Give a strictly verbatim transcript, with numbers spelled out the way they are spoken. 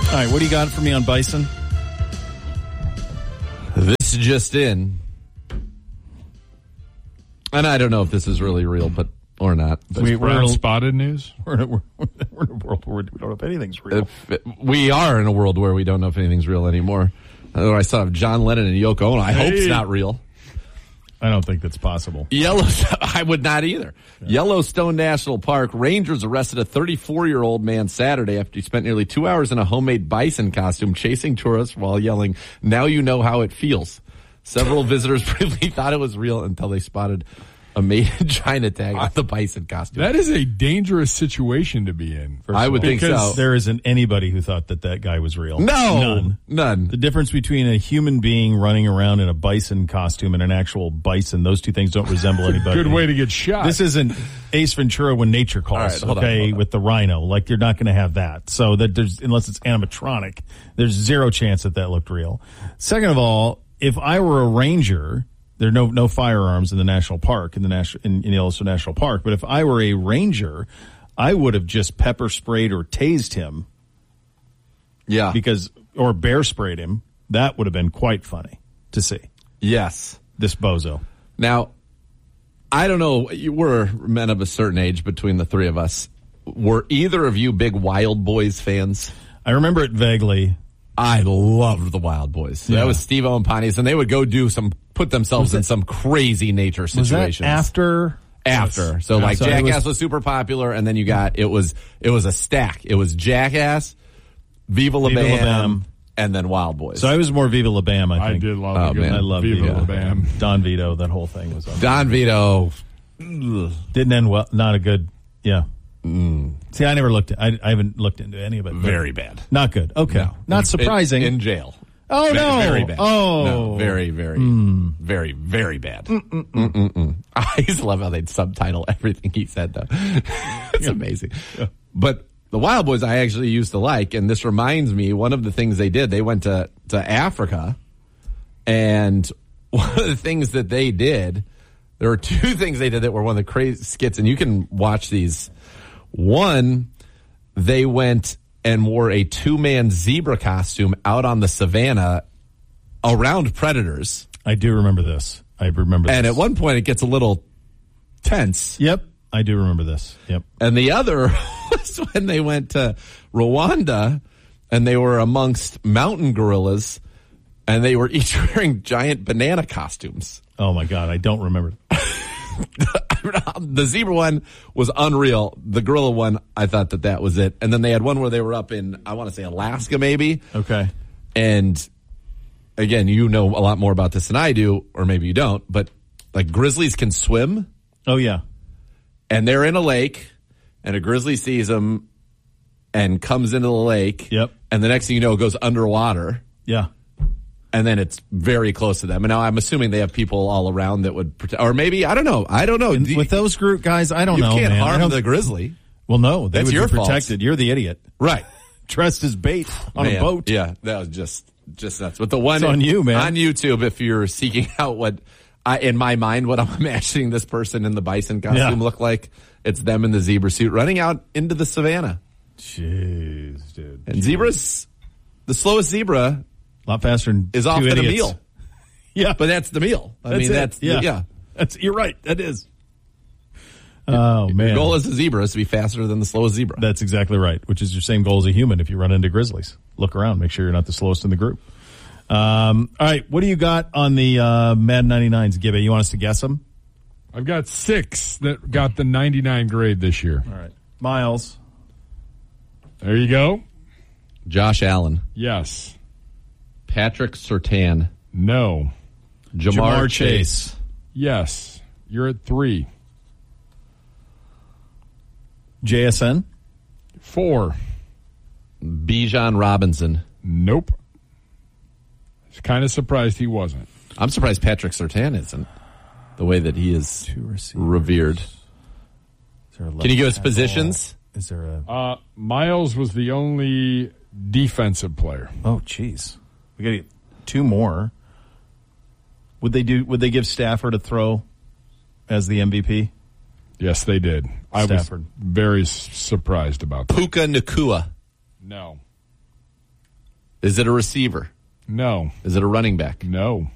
All right, what do you got for me on bison? This just in. And I don't know if this is really real, but or not. But we, we're in spotted news. We're in, a, we're, we're in a world where we don't know if anything's real. If, we are in a world where we don't know if anything's real anymore. I saw John Lennon and Yoko Ono. I hey. hope it's not real. I don't think that's possible. Yellowstone, I would not either. Yeah. Yellowstone National Park. Rangers arrested a thirty-four-year-old man Saturday after he spent nearly two hours in a homemade bison costume chasing tourists while yelling, "Now you know how it feels." Several visitors briefly thought it was real until they spotted a made in China tag on the bison costume. That is a dangerous situation to be in. I would think so. There isn't anybody who thought that that guy was real. No. None. None. The difference between a human being running around in a bison costume and an actual bison, those two things don't resemble anybody. Good way to get shot. This isn't Ace Ventura When Nature Calls, right, okay, on, hold on. with the rhino. Like, you're not going to have that. So that there's, unless it's animatronic, there's zero chance that that looked real. Second of all, if I were a ranger, there are no no firearms in the national park, in the national in, in Yellowstone National Park. But if I were a ranger, I would have just pepper sprayed or tased him. Yeah, because or bear sprayed him. That would have been quite funny to see. Yes, this bozo. Now, I don't know. We're men of a certain age between the three of us. Were either of you big Wild Boys fans? I remember it vaguely. I loved the Wild Boys. Yeah. That was Steve-O and Pontius, and they would go do some, put themselves in some crazy nature situations. Was that after? After. Yes. So, like, so Jackass was, was super popular, and then you got, it was, it was a stack. It was Jackass, Viva La Viva Bam, La Bam, and then Wild Boys. So I was more Viva La Bam, I think. I did love oh, it. Man. I love Viva La Bam. Don Vito, that whole thing was on. Don Vito. Didn't end well. Not a good, yeah. Mm. See, I never looked. I, I haven't looked into any of it. Very bad. Not good. Okay, no. Not surprising. In, in jail. Oh no! Very bad. Oh, no, very, very, mm. very, very bad. Mm-mm-mm. Mm-mm-mm. I used to love how they'd subtitle everything he said, though. It's yeah. amazing. Yeah. But the Wild Boys, I actually used to like, and this reminds me. One of the things they did, they went to to Africa, and one of the things that they did, there were two things they did that were one of the crazy skits, and you can watch these. One, they went and wore a two-man zebra costume out on the savannah around predators. I do remember this. I remember this. And at one point, it gets a little tense. Yep, I do remember this. Yep. And the other was when they went to Rwanda, and they were amongst mountain gorillas, and they were each wearing giant banana costumes. Oh, my God, I don't remember. The zebra one was unreal. The gorilla one, I thought that that was it. And then they had one where they were up in, I want to say Alaska maybe. Okay. And again, you know a lot more about this than I do, or maybe you don't, but like grizzlies can swim. Oh, yeah. And they're in a lake, and a grizzly sees them and comes into the lake. Yep. And the next thing you know, it goes underwater. Yeah. And then it's very close to them. And now I'm assuming they have people all around that would protect, or maybe, I don't know. I don't know. And with those group guys, I don't you know, You can't man. harm the grizzly. Well, no, they That's would your be protected. fault. You're the idiot. Right. Dressed as bait on man, a boat. Yeah, that was just, just nuts. But the one it's on you, man. On YouTube, if you're seeking out what, I, in my mind, what I'm imagining this person in the bison costume yeah. look like, it's them in the zebra suit running out into the savannah. Jeez, dude. And Jeez. zebras, the slowest zebra, a lot faster than is two often idiots. a meal. Yeah, but that's the meal. I that's mean, it. that's yeah. The, yeah. That's you're right. That is. Oh man, the goal as a zebra is to be faster than the slowest zebra. That's exactly right. Which is your same goal as a human. If you run into grizzlies, look around, make sure you're not the slowest in the group. Um, all right, what do you got on the uh, Mad ninety-nines, Gibby? You want us to guess them? I've got six that got the ninety-nine grade this year. All right, Miles. There you go. Josh Allen. Yes. Patrick Surtain. No. Jamar, Jamar Chase. Chase. Yes. You're at three. J S N. Four. Bijan Robinson. Nope. I was kind of surprised he wasn't. I'm surprised Patrick Surtain isn't. The way that he is revered. Is Can you give us positions? Ball? Is there a... Uh, Miles was the only defensive player. Oh, jeez. We got to get two more. Would they do? Would they give Stafford a throw as the M V P? Yes, they did. Stafford. I was very s- surprised about that. Puka Nacua. No. Is it a receiver? No. Is it a running back? No.